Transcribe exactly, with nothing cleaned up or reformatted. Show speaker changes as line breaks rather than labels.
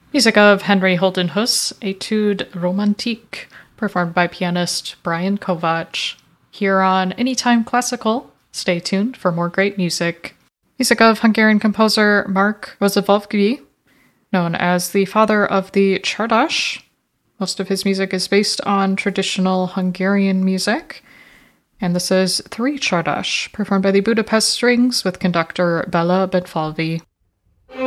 Music of Henry Holden Huss, Etude Romantique, performed by pianist Brian Kovac. Here on Anytime Classical, stay tuned for more great music. Music of Hungarian composer Mark Rozsavovsky, known as the father of the Csárdás. Most of his music is based on traditional Hungarian music. And this is Three Csárdás, performed by the Budapest Strings with conductor Bela Benfalvi.